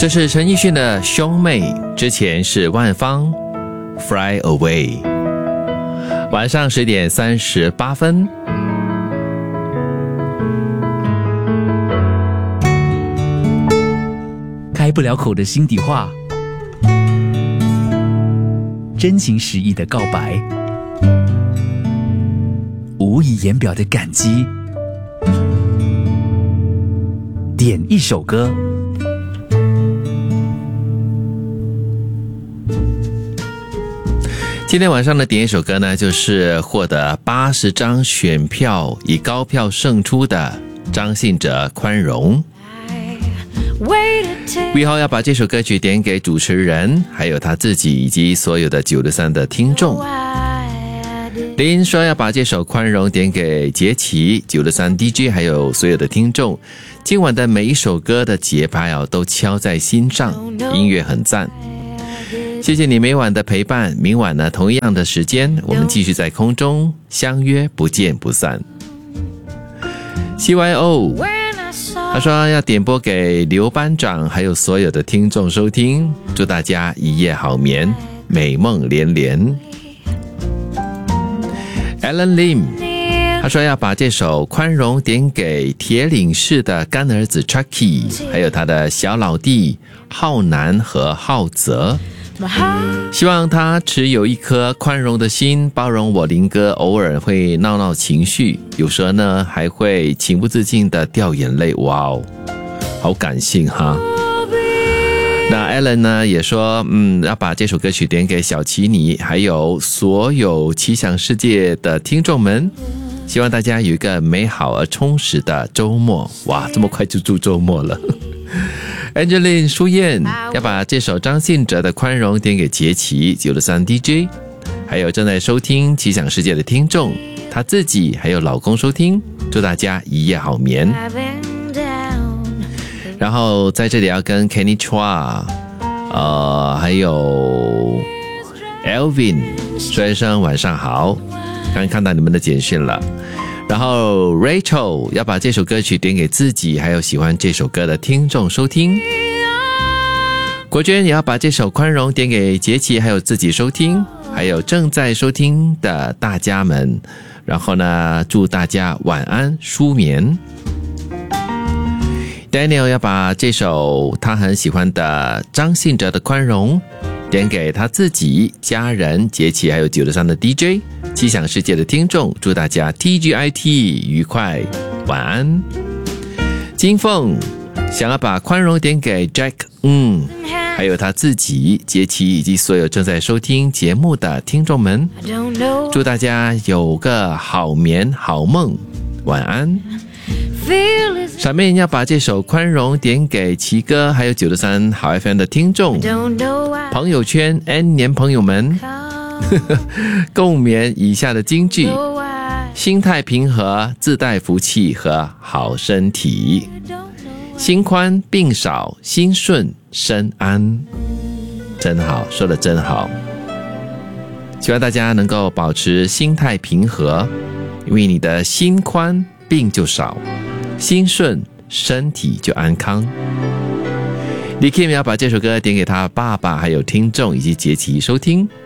这是陈奕迅的兄妹，之前是万芳 Fly Away。 晚上10点38分， 开不了口的心底话，真情实意的告白，无以言表的感激，点一首歌。 今天晚上的点一首歌呢，就是获得80张选票以高票胜出的张信哲《宽容》。V 号要把这首歌曲点给主持人，还有他自己以及所有的963的听众。林说要把这首《宽容》点给杰奇、963 DJ 还有所有的听众。今晚的每一首歌的节拍都敲在心上，音乐很赞。谢谢你每晚的陪伴，明晚呢同样的时间，我们继续在空中相约，不见不散。CYO 他说要点播给刘班长还有所有的听众收听，祝大家一夜好眠，美梦连连。Alan Lim 他说要把这首《宽容》点给铁岭市的干儿子 Chucky， 还有他的小老弟浩南和浩泽，希望他持有一颗宽容的心，包容我林哥偶尔会闹闹情绪，有时候呢还会情不自禁的掉眼泪。哇哦，好感性哈。那 Alan 呢也说要把这首歌曲点给小奇尼还有所有奇想世界的听众们，希望大家有一个美好而充实的周末。哇，这么快就住周末了。Angeline 舒燕要把这首张信哲的《宽容》点给杰奇、963 DJ 还有正在收听奇想世界的听众，他自己还有老公收听，祝大家一夜好眠。然后在这里要跟 Kenny Chua 还有 Elvin 说一声晚上好，刚看到你们的简讯了。然后 Rachel 要把这首歌曲点给自己还有喜欢这首歌的听众收听。国娟也要把这首《宽容》点给杰奇还有自己收听，还有正在收听的大家们，然后呢祝大家晚安舒眠。Daniel 要把这首他很喜欢的张信哲的《宽容》点给他自己、家人、杰奇还有963的 DJ 奇想世界的听众，祝大家 TGIT 愉快晚安。金凤想要把《宽容》点给 Jack 还有他自己、杰奇以及所有正在收听节目的听众们，祝大家有个好眠好梦晚安。闪妹要把这首《宽容》点给奇哥还有963好 FM 的听众，朋友圈 N 年朋友们共勉以下的金句：心态平和，自带福气和好身体；心宽病少，心顺身安。真好，说得真好。希望大家能够保持心态平和，因为你的心宽病就少，心顺身体就安康。李 Kim 要把这首歌点给他爸爸还有听众以及杰奇收听。